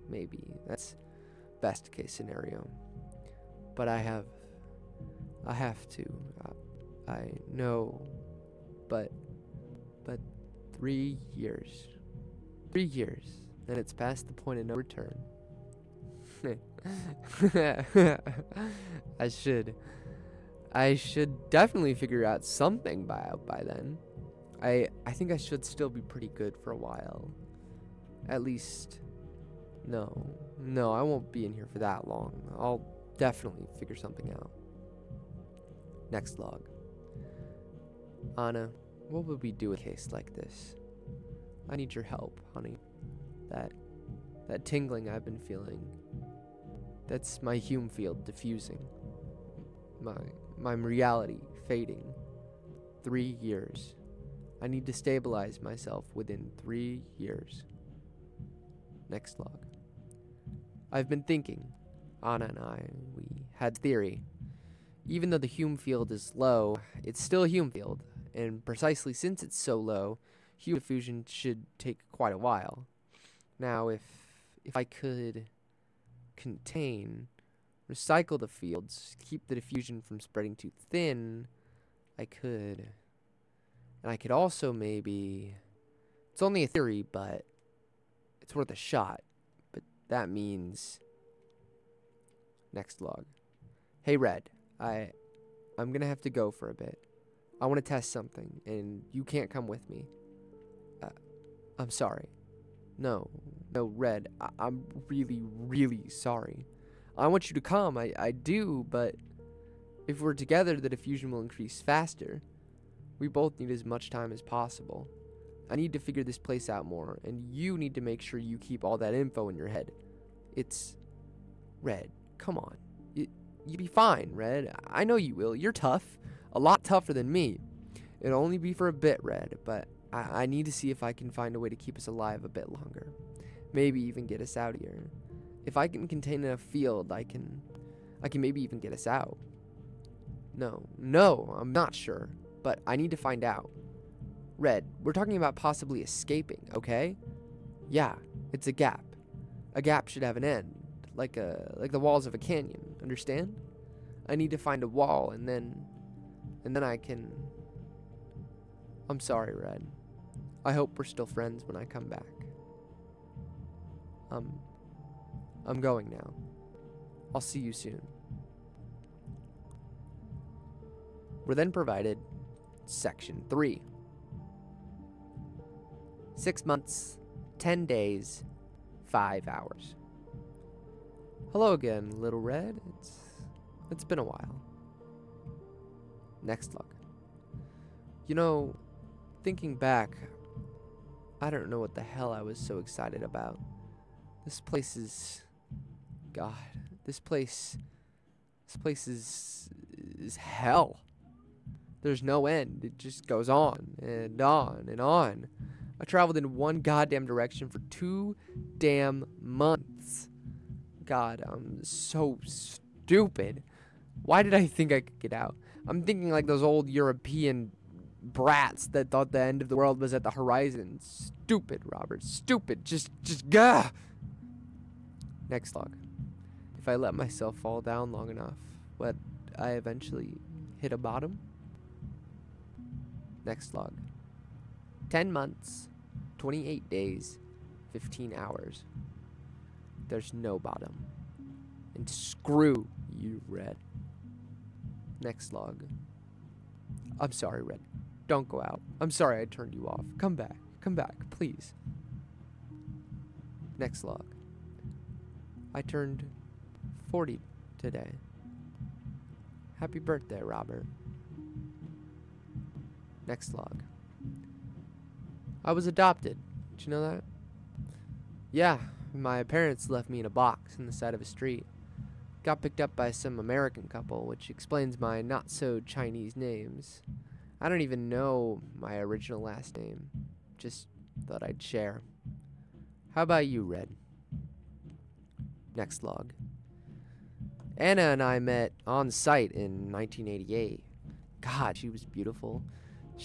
maybe. That's best case scenario. But I have to. I know, but 3 years. 3 years, and it's past the point of no return. I should definitely figure out something by then. I think I should still be pretty good for a while. At least, no, I won't be in here for that long. I'll definitely figure something out. Next log. Anna, what would we do in a case like this? I need your help, honey. That tingling I've been feeling. That's my Hume field diffusing. My reality fading. 3 years. I need to stabilize myself within 3 years. Next log. I've been thinking. Anna and I, we had theory. Even though the Hume field is low, it's still a Hume field. And precisely since it's so low, Hume diffusion should take quite a while. Now, if I could recycle the fields, keep the diffusion from spreading too thin, I could. And I could also maybe, it's only a theory, but it's worth a shot. But that means, next log. Hey Red, I'm gonna have to go for a bit. I want to test something, and you can't come with me. I'm sorry. No, Red, I'm really, really sorry. I want you to come, I do, but if we're together, the diffusion will increase faster. We both need as much time as possible. I need to figure this place out more, and you need to make sure you keep all that info in your head. It's... Red, come on. You'll be fine, Red. I know you will. You're tough. A lot tougher than me. It'll only be for a bit, Red, but I need to see if I can find a way to keep us alive a bit longer. Maybe even get us out of here. If I can contain enough field, I can maybe even get us out. No, I'm not sure, but I need to find out. Red, we're talking about possibly escaping, okay? Yeah, it's a gap. A gap should have an end, like the walls of a canyon, understand? I need to find a wall, and then I can... I'm sorry, Red. I hope we're still friends when I come back. I'm going now. I'll see you soon. We're then provided Section 3. 6 months, 10 days, 5 hours. Hello again, Little Red. It's been a while. Next log. You know, thinking back, I don't know what the hell I was so excited about. This place is... God, this place is hell. There's no end. It just goes on and on and on. I traveled in one goddamn direction for 2 damn months. God, I'm so stupid. Why did I think I could get out? I'm thinking like those old European brats that thought the end of the world was at the horizon. Stupid, Robert. Stupid. Just gah. Next log. If I let myself fall down long enough, would I eventually hit a bottom? Next log. 10 months, 28 days, 15 hours. There's no bottom. And screw you, Red. Next log. I'm sorry, Red. Don't go out. I'm sorry I turned you off. Come back, please. Next log. I turned 40 today. Happy birthday, Robert. Next log. I was adopted. Did you know that? Yeah, my parents left me in a box in the side of a street. Got picked up by some American couple, which explains my not-so-Chinese names. I don't even know my original last name. Just thought I'd share. How about you, Red? Next log. Anna and I met on site in 1988. God, she was beautiful.